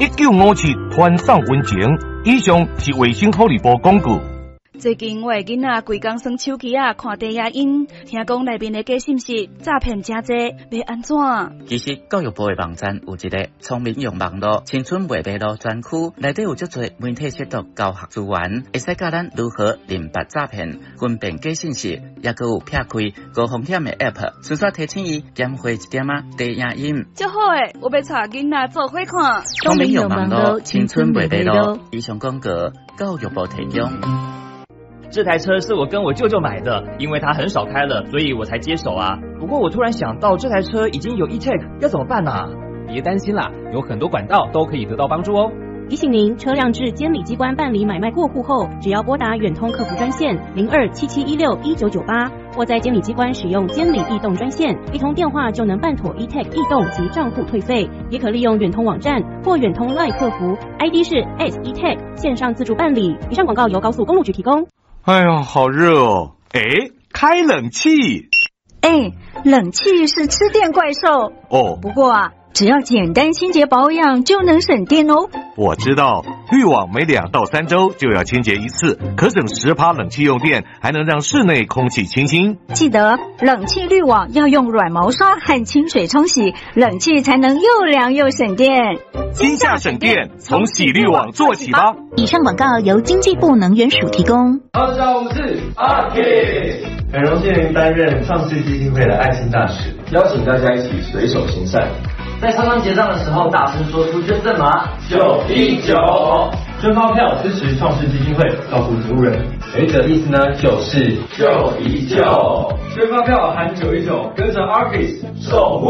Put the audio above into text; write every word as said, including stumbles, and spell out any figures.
一九五七团上温情。以上是卫生福利部广告。 最近我的囡仔规工耍手机啊，看低影音，听讲内面的假信息诈骗真多，要安怎？ 其实教育部的网站有一个聪明用网络青春未迷路专区，内底有足多媒体识读教学资源，会使教咱如何认别诈骗、分辨假信息，也佮有撇开高风险的 App， 顺续提醒伊减花一点啊低影音。 真好诶，我要带囡仔做伙看。 聪明用网络青春未迷路，以上广告教育部提供。 这台车是我跟我舅舅买的，因为他很少开了，所以我才接手啊。不过我突然想到，这台车已经有 E-Tag， 要怎么办啊？ 别担心啦，有很多管道都可以得到帮助哦。 提醒您，车辆至监理机关办理买卖过户后，只要拨打远通客服专线零二七七一六一九九八，或在监理机关使用监理异动专线，一通电话就能办妥 E-Tag 异动及账户退费。也可利用远通网站或远通 LINE 客服 ，I D 是 S E-Tag 线上自助办理。以上广告由高速公路局提供。 哎呀，好热哦！哎，开冷气。 哎，冷气是吃电怪兽哦。 不过啊，只要简单清洁保养就能省电哦。 我知道，滤网每两到三周就要清洁一次，可省十趴冷气用电，还能让室内空气清新。 记得冷气滤网要用软毛刷和清水冲洗，冷气才能又凉又省电。 今夏省电，从洗滤网做起吧。 以上广告由经济部能源署提供。 大家好，我是阿 K， 很荣幸担任创世基金会的爱心大使，邀请大家一起随手行善。 在超商结账的时候，大声说出捐赠码九一九，捐发票支持创世基金会，照顾植物人。有一个意思呢，就是九一九，捐发票喊九一九，跟着 Arcus 守护